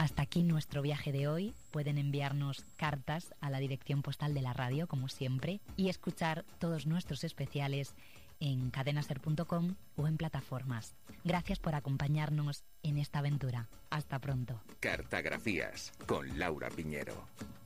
Hasta aquí nuestro viaje de hoy. Pueden enviarnos cartas a la dirección postal de la radio, como siempre, y escuchar todos nuestros especiales en cadenaser.com o en plataformas. Gracias por acompañarnos en esta aventura. Hasta pronto. Cartagrafías con Laura Piñero.